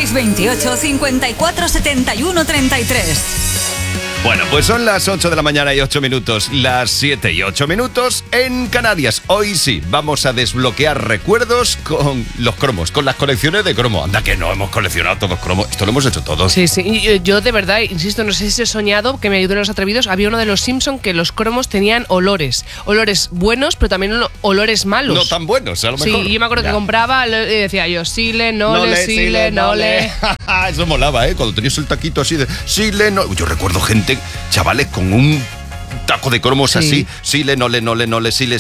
628 54 71 33. Bueno, pues son las 8 de la mañana y 8 minutos, las 7 y 8 minutos en Canarias. Hoy sí, vamos a desbloquear recuerdos con los cromos, con las colecciones de cromo. Anda que no hemos coleccionado todos cromos, esto lo hemos hecho todos. Sí, sí, y yo de verdad, insisto, no sé si he soñado, que me ayuden los atrevidos, había uno de los Simpson que los cromos tenían olores buenos, pero también olores malos. No tan buenos, a lo mejor. Sí, yo me acuerdo que compraba y decía yo, sile, nole. Eso molaba, ¿eh? Cuando tenías el taquito así de sile, no. Yo recuerdo gente, chavales, con un taco de cromos así, sile, nole, sile.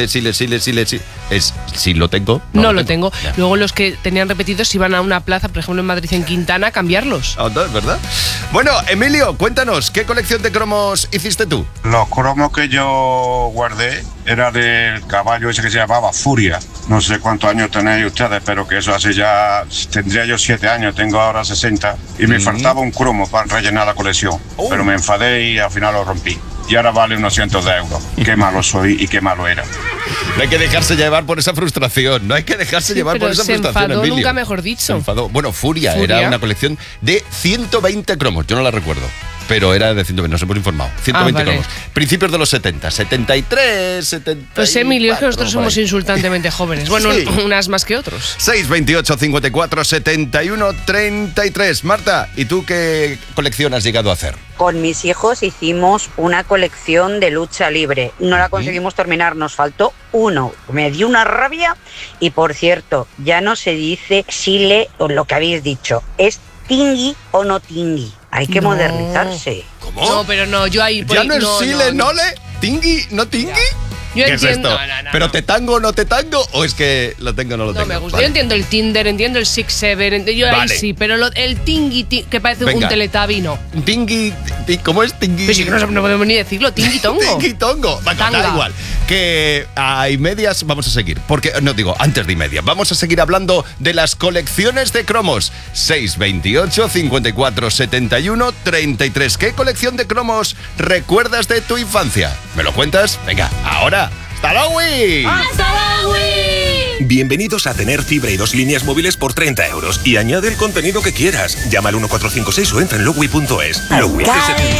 Si lo tengo. No lo tengo. Ya. Luego los que tenían repetidos iban a una plaza, por ejemplo en Madrid, en Quintana, a cambiarlos. ¿Es verdad? Bueno, Emilio, cuéntanos, ¿qué colección de cromos hiciste tú? Los cromos que yo guardé era del caballo ese que se llamaba Furia. No sé cuántos años tenéis ustedes, pero que eso hace ya, tendría yo 7 años, tengo ahora 60, y me faltaba un cromo para rellenar la colección. Pero me enfadé y al final lo rompí. Y ahora vale unos cientos de euros. Qué malo soy y qué malo era. No hay que dejarse llevar por esa frustración. No hay que dejarse llevar por esa frustración, Emilio. Emilio. Nunca mejor dicho. Se enfadó. Bueno, Furia era una colección de 120 cromos. Yo no la recuerdo, pero era de 120, nos hemos informado. 120 cromos. Principios de los 70, 73, 70. Pues Emilio, es que nosotros somos insultantemente jóvenes. Bueno, sí. Unas más que otros. 628 54 71 33. Marta, ¿y tú qué colección has llegado a hacer? Con mis hijos hicimos una colección de lucha libre. No la conseguimos terminar, nos faltó uno. Me dio una rabia y, por cierto, ya no se dice sile o lo que habéis dicho. Es tingui o no tingui. Hay que modernizarse. ¿Cómo? No, pero no, yo ahí... ¿Ya no es sile, nole? ¿Tingui, no tingui? Yo ¿Qué entiendo. es esto? ¿Pero te tango o no te tango? ¿O es que lo tengo o no lo tengo? No me gusta. Vale. Yo entiendo el Tinder, entiendo el 6-7, yo ahí sí, pero el tingui, que parece un teletabi, no. Tingui, ¿cómo es tingui? Pues sí que no podemos ni decirlo, tingui tongo. Tingui tongo. Da igual. Que a y medias vamos a seguir. Porque, no digo, antes de y media. Vamos a seguir hablando de las colecciones de cromos. 628 54 71 33. ¿Qué colección de cromos recuerdas de tu infancia? ¿Me lo cuentas? Venga, ahora. ¡Hasta luego! ¡Hasta luego! Bienvenidos a tener fibra y 2 líneas móviles por 30 euros. Y añade el contenido que quieras. Llama al 1456 o entra en lowi.es.